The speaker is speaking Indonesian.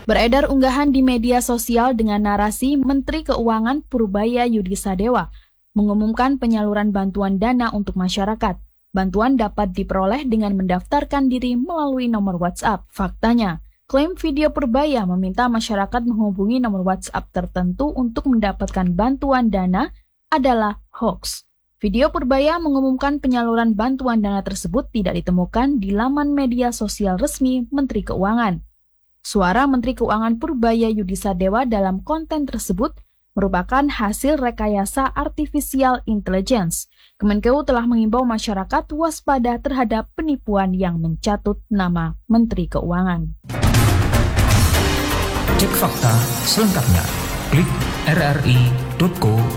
Beredar unggahan di media sosial dengan narasi Menteri Keuangan Purbaya Yudisadewa mengumumkan penyaluran bantuan dana untuk masyarakat. Bantuan dapat diperoleh dengan mendaftarkan diri melalui nomor WhatsApp. Faktanya, klaim video Purbaya meminta masyarakat menghubungi nomor WhatsApp tertentu untuk mendapatkan bantuan dana adalah hoax. Video Purbaya mengumumkan penyaluran bantuan dana tersebut tidak ditemukan di laman media sosial resmi Menteri Keuangan. Suara Menteri Keuangan Purbaya Yudisadewa dalam konten tersebut merupakan hasil rekayasa artificial intelligence. Kemenkeu telah mengimbau masyarakat waspada terhadap penipuan yang mencatut nama Menteri Keuangan. Cek fakta selengkapnya. Klik rri.co.id.